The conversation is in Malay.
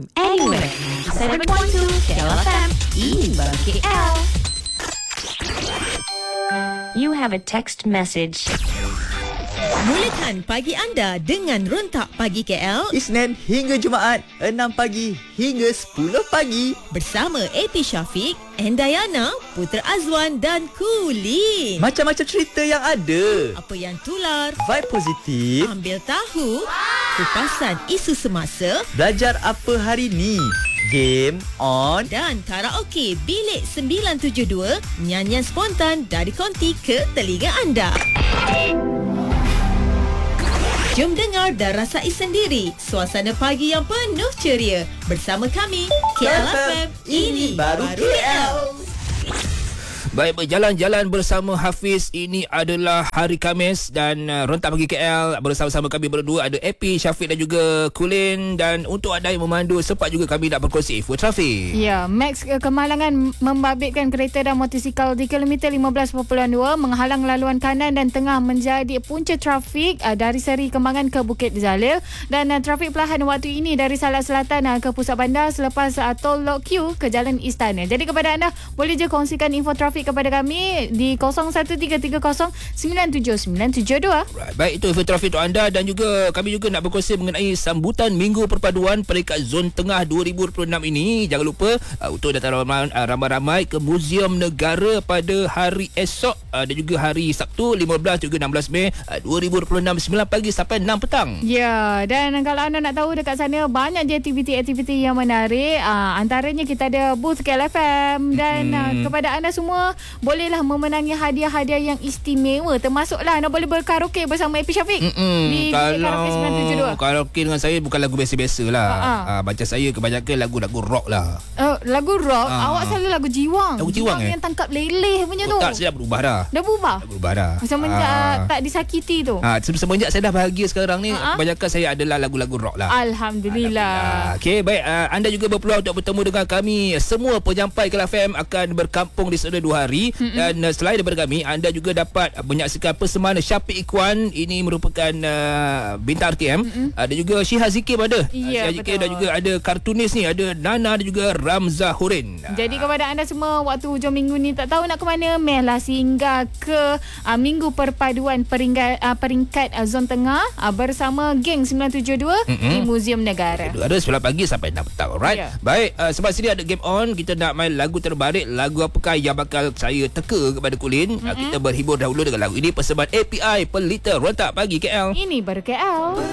anywhere. 7.2 KLFM, ini baru KL. You have a text message. Mulakan pagi anda dengan Rontak Pagi KL Isnin hingga Jumaat 6 pagi hingga 10 pagi bersama AP Syafiq, Endayana, Putra Azwan dan Kulin. Macam-macam cerita yang ada. Apa yang tular, Vibe positif. ambil tahu, kupasan isu semasa Belajar apa hari ni. Game on. dan karaoke Bilik 972, nyanyian spontan dari konti ke telinga anda. Jom dengar dan rasai sendiri suasana pagi yang penuh ceria bersama kami KLFM. Ini baru KL. Baik, berjalan-jalan bersama Hafiz. Ini adalah hari Khamis dan Rontak Pagi KL bersama-sama kami berdua. Ada AP, Syafiq dan juga Kulin. Dan untuk anda yang memandu, sempat juga kami nak berkongsi info trafik. Ya, Max kemalangan membabitkan kereta dan motosikal di kilometer 15.2 menghalang laluan kanan dan tengah menjadi punca trafik dari Seri Kembangan ke Bukit Jalil. Dan trafik perlahan waktu ini dari Salak Selatan ke Pusat Bandar selepas Tol Lok Q ke Jalan Istana. Jadi kepada anda, boleh je kongsikan info trafik kepada kami di 0133097972. Right. Baik, itu info trafik untuk anda. Dan juga kami juga nak berkongsi mengenai sambutan Minggu Perpaduan Peringkat Zon Tengah 2026 ini. Jangan lupa untuk datang ramai-ramai ke Muzium Negara pada hari esok dan juga hari Sabtu 15 juga 16 Mei 2026 9 pagi sampai 6 petang. Ya, dan kalau anda nak tahu dekat sana banyak je aktiviti-aktiviti yang menarik. Antaranya kita ada booth KLFM dan kepada anda semua bolehlah memenangi hadiah-hadiah yang istimewa, termasuklah anda boleh berkaraoke bersama AP Syafiq di Karaoke 972. Karaoke dengan saya bukan lagu biasa-biasa lah. Macam saya kebanyakan lagu-lagu rock lah. Lagu rock, awak selalu lagu jiwang. Lagu jiwang yang tangkap leleh punya tu. Tak, saya dah berubah dah. Dah berubah? Dah berubah dah. Semenjak tak disakiti tu. Semenjak saya dah bahagia sekarang ni, kebanyakan saya adalah lagu-lagu rock lah. Alhamdulillah. Okey, baik. Anda juga berpeluang untuk bertemu dengan kami. Semua penyampai KLFM akan berkampung di sana 2 hari. Dan selain daripada kami, anda juga dapat menyaksikan persembahan Syafiq Ikhwan. Ini merupakan bintang RTM. Dan juga Syihah Zikim ada. Ya, Syihah Zikim dan juga ada kartunis ni. Ada Nana dan juga Ramzah Hurin. Jadi kepada anda semua, waktu hujung minggu ni tak tahu nak ke mana, mehlah singgah ke Minggu Perpaduan Peringkat Zon Tengah bersama geng 972 di Muzium Negara. Ada 9 pagi sampai 6 petang. Alright. Yeah. Baik, sebab sini ada game on. Kita nak main lagu terbaik. Lagu apakah yang bakal saya teka kepada Kulin? Kita berhibur dahulu dengan lagu ini. Persembahan API Pelita Rontak Pagi KL. Ini baru KL.